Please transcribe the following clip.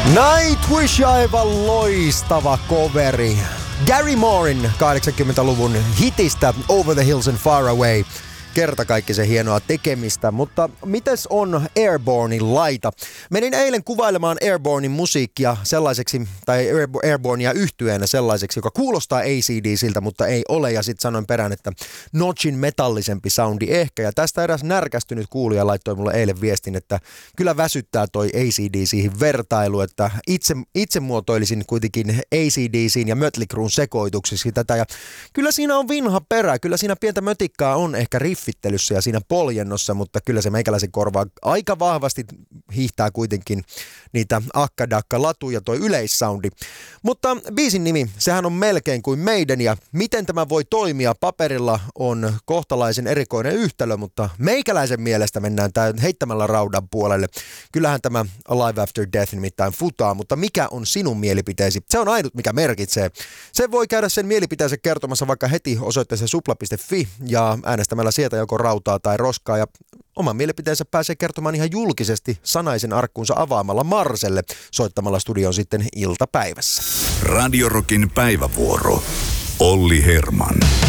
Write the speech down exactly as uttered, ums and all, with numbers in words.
Nightwish, aivan loistava coveri. Gary Mooren kahdeksankymmentäluvun hitistä Over the Hills and Far Away. Kertakaikkisen hienoa tekemistä, mutta mites on Airbornein laita? Menin eilen kuvailemaan Airbornein musiikkia sellaiseksi, tai Airbornea yhtyeenä sellaiseksi, joka kuulostaa A C D siltä, mutta ei ole, ja sitten sanoin perään, että notchin metallisempi soundi ehkä, ja tästä eräs närkästynyt kuulija laittoi mulle eilen viestin, että kyllä väsyttää toi A C D siihen vertailu, että itse, itse muotoilisin kuitenkin A C D ja Mötley Cruen sekoituksiksi tätä, ja kyllä siinä on vinha perä, kyllä siinä pientä mötikkaa on ehkä riffittelyssä ja siinä poljennossa, mutta kyllä se meikäläisen korvaa aika vahvasti hiihtää kuitenkin niitä akkadakka-latuja toi yleissoundi. Mutta biisin nimi, sehän on melkein kuin meidän, ja miten tämä voi toimia paperilla on kohtalaisen erikoinen yhtälö, mutta meikäläisen mielestä mennään tää heittämällä raudan puolelle. Kyllähän tämä Alive After Death nimittäin futaa, mutta mikä on sinun mielipiteesi? Se on ainut, mikä merkitsee. Se voi käydä sen mielipiteensä kertomassa vaikka heti osoitteeseen supla piste fi ja äänestämällä sieltä joko rautaa tai roskaa, ja oman mielipiteensä pääsee kertomaan ihan julkisesti sanaisen arkkuunsa avaamalla Marselle soittamalla studioon sitten iltapäivässä. Radio Rockin päivävuoro. Olli Herman.